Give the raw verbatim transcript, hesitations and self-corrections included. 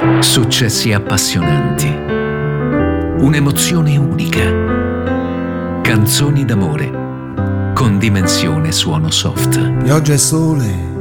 Successi appassionanti. Un'emozione unica. Canzoni d'amore con dimensione suono soft. Pioggia e sole